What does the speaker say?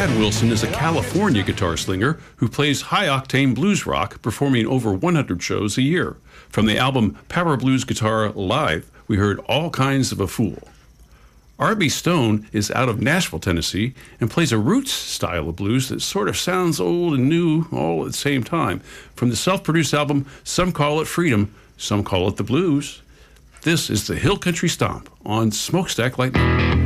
Brad Wilson is a California guitar slinger who plays high-octane blues rock, performing over 100 shows a year. From the album Power Blues Guitar Live, we heard All Kinds of a Fool. R.B. Stone is out of Nashville, Tennessee, and plays a roots style of blues that sort of sounds old and new all at the same time. From the self-produced album, some call it freedom, some call it the blues. This is the Hill Country Stomp on Smokestack Lightning.